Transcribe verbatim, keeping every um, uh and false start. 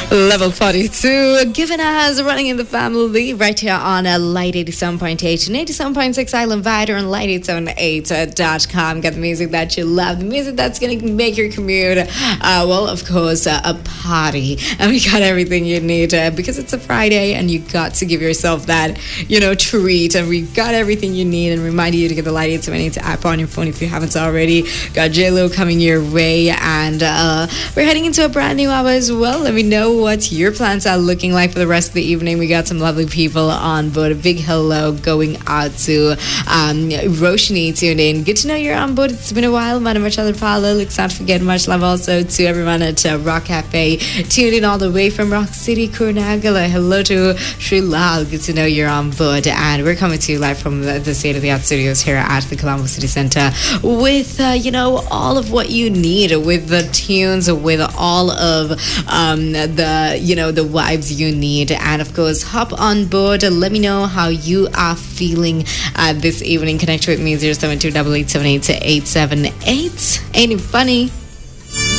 Level forty-two, given us running in the family right here on a Light eighty-seven point eight and eighty-seven point six Island Vider and Light eight seven eight dot com. Got the music that you love, the music that's going to make your commute, uh, well, of course, uh, a party. And we got everything you need uh, because it's a Friday and you got to give yourself that, you know, treat. And we got everything you need and remind you to get the Light eight seven eight app on your phone if you haven't already. Got J-Lo coming your way, and uh, we're heading into a brand new hour as well. Let me know what your plans are looking like for the rest of the evening. We got some lovely people on board. A big hello going out to um, Roshni tuned in. Good to know you're on board. It's been a while. Madam Marcella Paolo. Let's not forget much love also to everyone at uh, Rock Cafe. Tuned in all the way from Rock City, Kurnagar. Hello to Sri Lal. Good to know you're on board. And we're coming to you live from the, the State of the Art Studios here at the Colombo City Center with, uh, you know, all of what you need, with the tunes, with all of um, the you know the vibes you need. And of course, hop on board. Let me know how you are feeling uh, this evening. Connect with me zero seven two eight eight seven eight eight seven eight. Ain't it funny?